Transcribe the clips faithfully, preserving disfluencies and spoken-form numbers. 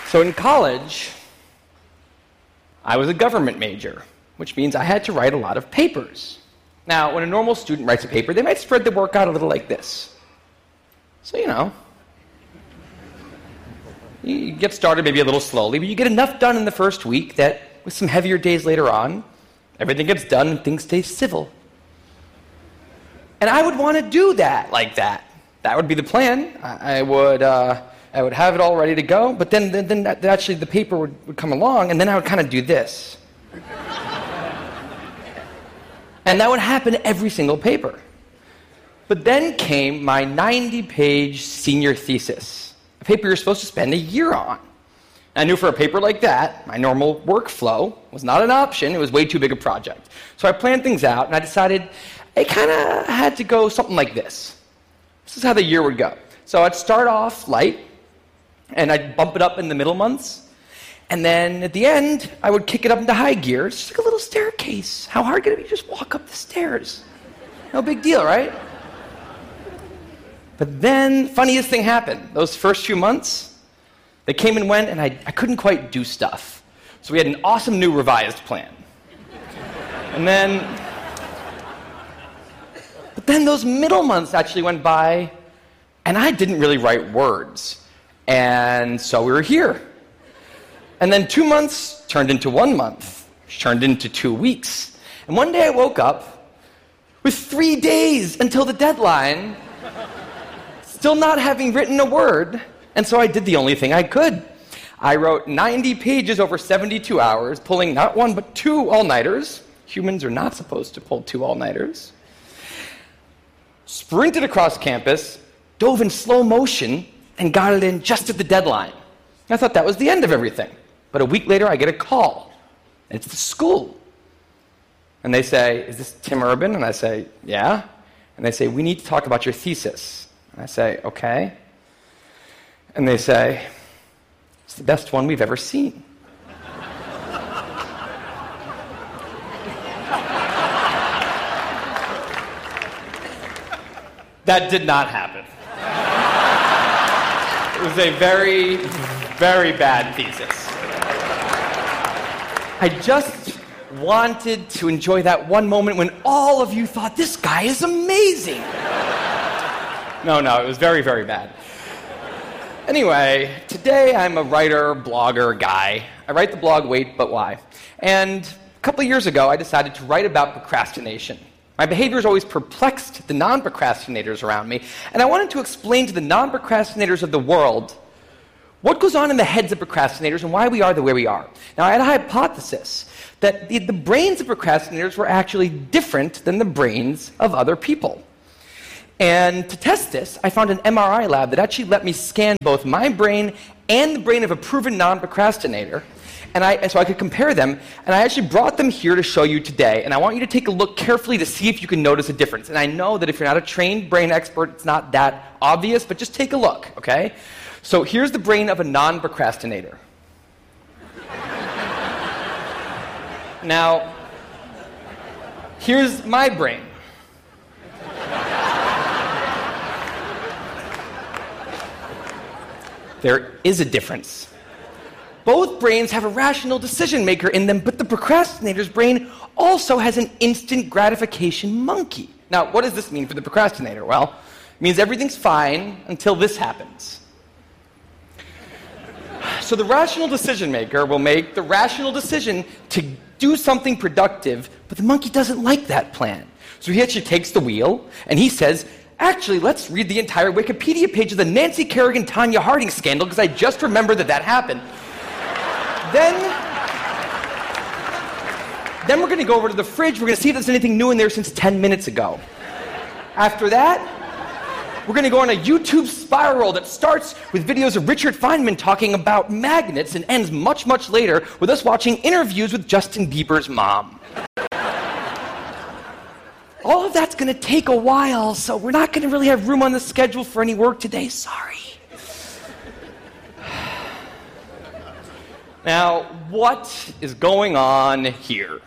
So in college, I was a government major, which means I had to write a lot of papers. Now, when a normal student writes a paper, they might spread the work out a little like this. So, you know, you get started maybe a little slowly, but you get enough done in the first week that with some heavier days later on, everything gets done and things stay civil. And I would want to do that like that. That would be the plan. I, I would uh, I would have it all ready to go, but then, then, then actually the paper would, would come along, and then I would kind of do this. And that would happen every single paper. But then came my ninety-page senior thesis, a paper you're supposed to spend a year on. And I knew for a paper like that, my normal workflow was not an option. It was way too big a project. So I planned things out, and I decided I kind of had to go something like this. This is how the year would go. So I'd start off light, and I'd bump it up in the middle months. And then at the end, I would kick it up into high gear. It's just like a little staircase. How hard could it be to just walk up the stairs? No big deal, right? But then, funniest thing happened. Those first few months, they came and went, and I, I couldn't quite do stuff. So we had an awesome new revised plan. And then, but then those middle months actually went by, and I didn't really write words. And so we were here. And then two months turned into one month, which turned into two weeks. And one day I woke up with three days until the deadline, still not having written a word, and so I did the only thing I could. I wrote ninety pages over seventy-two hours, pulling not one but two all-nighters. Humans are not supposed to pull two all-nighters. Sprinted across campus, dove in slow motion, and got it in just at the deadline. I thought that was the end of everything. But a week later, I get a call. And it's the school. And they say, "Is this Tim Urban?" And I say, "Yeah." And they say, "We need to talk about your thesis." And I say, "Okay." And they say, "It's the best one we've ever seen." That did not happen. It was a very, very bad thesis. I just wanted to enjoy that one moment when all of you thought, "This guy is amazing." No, no, it was very, very bad. Anyway, today I'm a writer, blogger guy. I write the blog Wait, But Why? And a couple of years ago, I decided to write about procrastination. My behavior has always perplexed the non-procrastinators around me, and I wanted to explain to the non-procrastinators of the world what goes on in the heads of procrastinators and why we are the way we are. Now, I had a hypothesis that the, the brains of procrastinators were actually different than the brains of other people. And to test this, I found an M R I lab that actually let me scan both my brain and the brain of a proven non-procrastinator, and I, so I could compare them, and I actually brought them here to show you today, and I want you to take a look carefully to see if you can notice a difference. And I know that if you're not a trained brain expert, it's not that obvious, but just take a look, okay? So here's the brain of a non-procrastinator. Now, here's my brain. There is a difference. Both brains have a rational decision maker in them, but the procrastinator's brain also has an instant gratification monkey. Now, what does this mean for the procrastinator? Well, it means everything's fine until this happens. So the rational decision maker will make the rational decision to do something productive, but the monkey doesn't like that plan. So he actually takes the wheel, and he says, "Actually, let's read the entire Wikipedia page of the Nancy Kerrigan-Tanya Harding scandal, because I just remembered that that happened." Then, then we're going to go over to the fridge. We're going to see if there's anything new in there since ten minutes ago. After that, we're going to go on a YouTube spiral that starts with videos of Richard Feynman talking about magnets and ends much, much later with us watching interviews with Justin Bieber's mom. All of that's going to take a while, so we're not going to really have room on the schedule for any work today. Sorry. Now, what is going on here?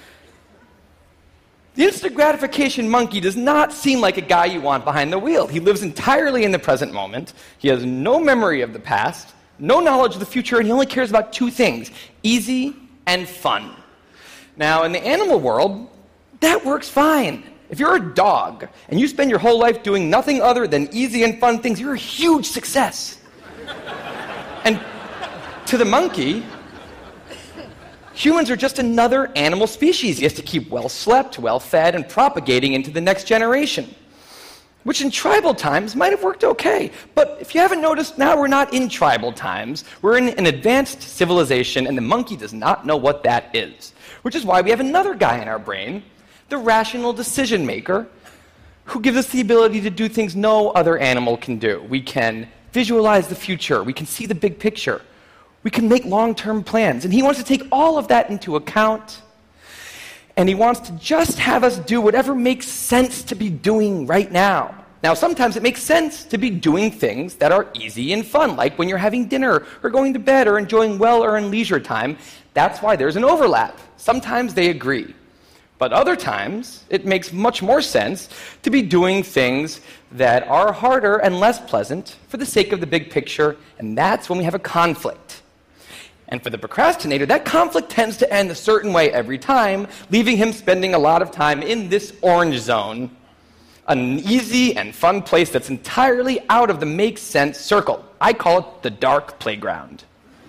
The instant gratification monkey does not seem like a guy you want behind the wheel. He lives entirely in the present moment. He has no memory of the past, no knowledge of the future, and he only cares about two things, easy and fun. Now, in the animal world, that works fine. If you're a dog and you spend your whole life doing nothing other than easy and fun things, you're a huge success. And to the monkey, humans are just another animal species. He has to keep well slept, well fed, and propagating into the next generation, which in tribal times might have worked okay. But if you haven't noticed, now we're not in tribal times. We're in an advanced civilization, and the monkey does not know what that is, which is why we have another guy in our brain, the rational decision maker, who gives us the ability to do things no other animal can do. We can visualize the future. We can see the big picture. We can make long-term plans. And he wants to take all of that into account. And he wants to just have us do whatever makes sense to be doing right now. Now, sometimes it makes sense to be doing things that are easy and fun, like when you're having dinner or going to bed or enjoying well-earned leisure time. That's why there's an overlap. Sometimes they agree. But other times, it makes much more sense to be doing things that are harder and less pleasant for the sake of the big picture, and that's when we have a conflict. And for the procrastinator, that conflict tends to end a certain way every time, leaving him spending a lot of time in this orange zone, an easy and fun place that's entirely out of the make sense circle. I call it the dark playground.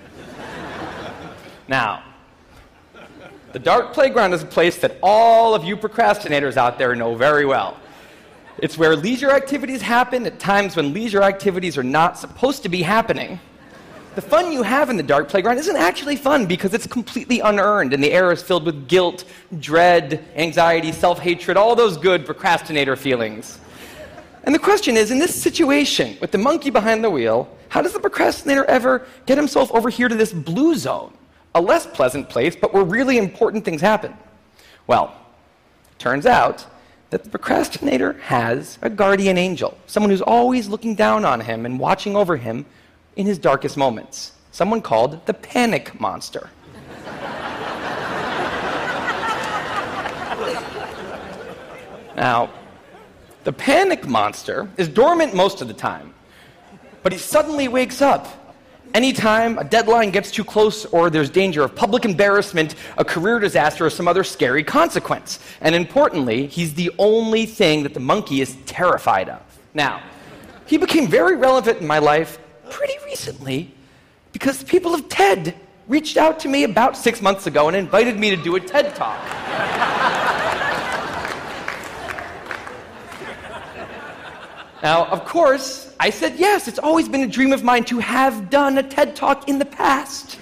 Now, the dark playground is a place that all of you procrastinators out there know very well. It's where leisure activities happen at times when leisure activities are not supposed to be happening. The fun you have in the dark playground isn't actually fun because it's completely unearned and the air is filled with guilt, dread, anxiety, self-hatred, all those good procrastinator feelings. And the question is, in this situation with the monkey behind the wheel, how does the procrastinator ever get himself over here to this blue zone? A less pleasant place, but where really important things happen. Well, turns out that the procrastinator has a guardian angel, someone who's always looking down on him and watching over him in his darkest moments, someone called the panic monster. Now, the panic monster is dormant most of the time, but he suddenly wakes up anytime a deadline gets too close or there's danger of public embarrassment, a career disaster, or some other scary consequence. And importantly, he's the only thing that the monkey is terrified of. Now, he became very relevant in my life pretty recently because the people of TED reached out to me about six months ago and invited me to do a TED Talk. Now, of course, I said yes. It's always been a dream of mine to have done a TED Talk in the past.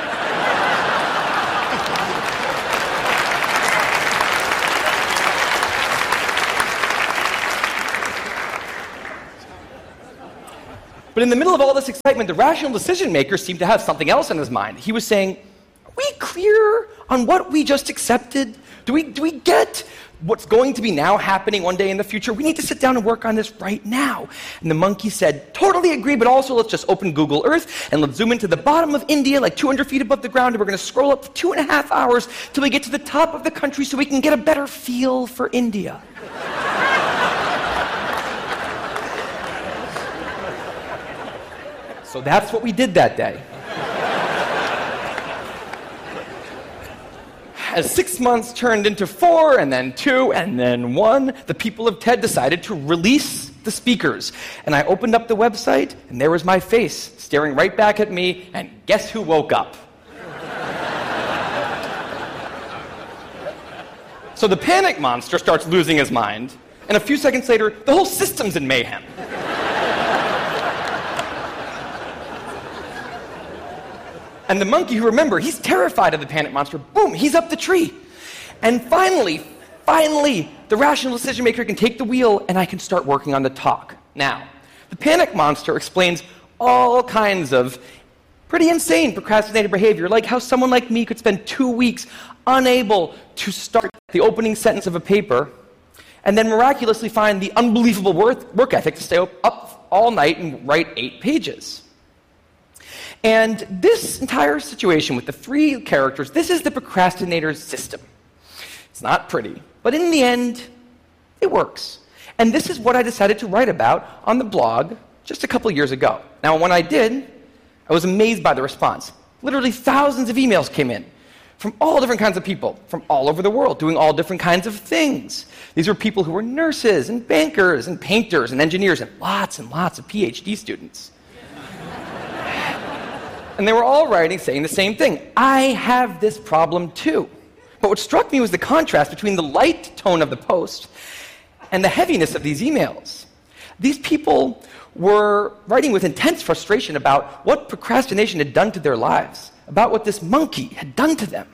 But in the middle of all this excitement, the rational decision maker seemed to have something else in his mind. He was saying, are we clear on what we just accepted? Do we, do we get what's going to be now happening one day in the future? We need to sit down and work on this right now. And the monkey said, totally agree, but also let's just open Google Earth and let's zoom into the bottom of India, like two hundred feet above the ground, and we're going to scroll up for two and a half hours till we get to the top of the country so we can get a better feel for India. So that's what we did that day. As six months turned into four, and then two, and then one, the people of TED decided to release the speakers. And I opened up the website, and there was my face staring right back at me, and guess who woke up? So the panic monster starts losing his mind, and a few seconds later, the whole system's in mayhem. And the monkey, who, remember, he's terrified of the panic monster, boom, he's up the tree. And finally, finally, the rational decision maker can take the wheel and I can start working on the talk. Now, the panic monster explains all kinds of pretty insane procrastinated behavior, like how someone like me could spend two weeks unable to start the opening sentence of a paper and then miraculously find the unbelievable work, work ethic to stay up all night and write eight pages. And this entire situation with the three characters, this is the procrastinator's system. It's not pretty, but in the end, it works. And this is what I decided to write about on the blog just a couple years ago. Now, when I did, I I was amazed by the response. Literally thousands of emails came in from all different kinds of people, from all over the world, doing all different kinds of things. These were people who were nurses and bankers and painters and engineers and lots and lots of P H D students. And they were all writing saying the same thing. I have this problem too. But what struck me was the contrast between the light tone of the post and the heaviness of these emails. These people were writing with intense frustration about what procrastination had done to their lives, about what this monkey had done to them.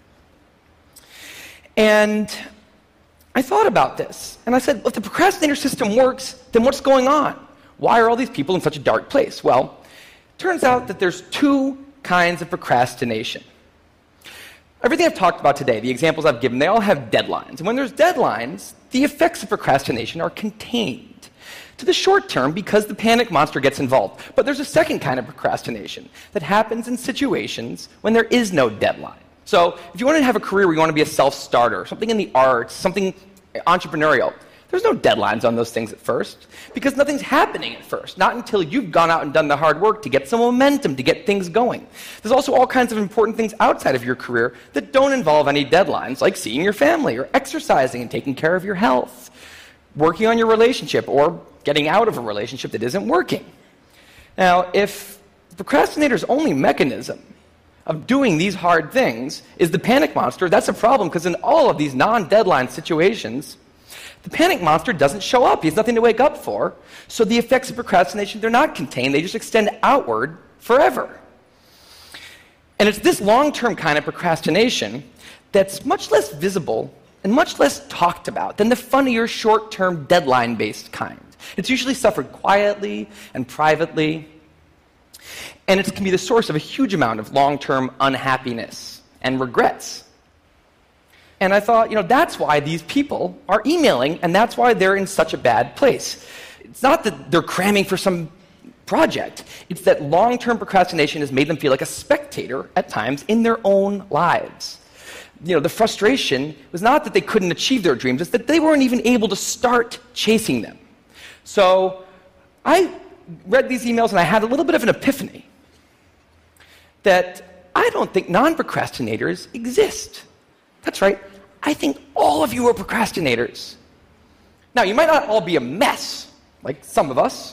And I thought about this, and I said, if the procrastinator system works, then what's going on? Why are all these people in such a dark place? Well, it turns out that there's two kinds of procrastination. Everything I've talked about today, the examples I've given, they all have deadlines. And when there's deadlines, the effects of procrastination are contained to the short term because the panic monster gets involved. But there's a second kind of procrastination that happens in situations when there is no deadline. So if you want to have a career where you want to be a self-starter, something in the arts, something entrepreneurial, there's no deadlines on those things at first because nothing's happening at first, not until you've gone out and done the hard work to get some momentum, to get things going. There's also all kinds of important things outside of your career that don't involve any deadlines, like seeing your family or exercising and taking care of your health, working on your relationship or getting out of a relationship that isn't working. Now, if the procrastinator's only mechanism of doing these hard things is the panic monster, that's a problem because in all of these non-deadline situations, the panic monster doesn't show up. He has nothing to wake up for. So the effects of procrastination, they're not contained. They just extend outward forever. And it's this long-term kind of procrastination that's much less visible and much less talked about than the funnier, short-term, deadline-based kind. It's usually suffered quietly and privately. And it can be the source of a huge amount of long-term unhappiness and regrets. And I thought, you know, that's why these people are emailing, and that's why they're in such a bad place. It's not that they're cramming for some project. It's that long-term procrastination has made them feel like a spectator at times in their own lives. You know, the frustration was not that they couldn't achieve their dreams, it's that they weren't even able to start chasing them. So I read these emails, and I had a little bit of an epiphany that I don't think non-procrastinators exist. That's right. I think all of you are procrastinators. Now, you might not all be a mess, like some of us.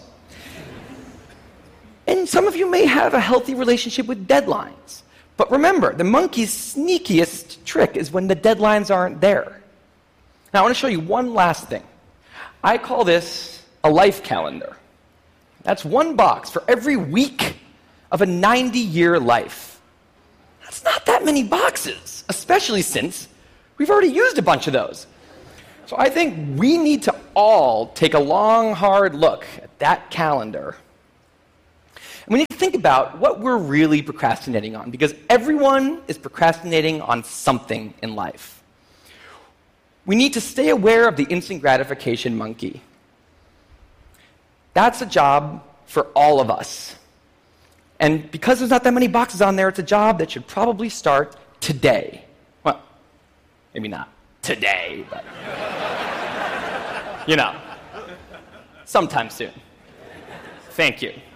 And some of you may have a healthy relationship with deadlines. But remember, the monkey's sneakiest trick is when the deadlines aren't there. Now, I want to show you one last thing. I call this a life calendar. That's one box for every week of a ninety-year life. That's not that many boxes, especially since we've already used a bunch of those. So I think we need to all take a long, hard look at that calendar. And we need to think about what we're really procrastinating on, because everyone is procrastinating on something in life. We need to stay aware of the instant gratification monkey. That's a job for all of us. And because there's not that many boxes on there, it's a job that should probably start today. Well, maybe not today, but, you know, sometime soon. Thank you.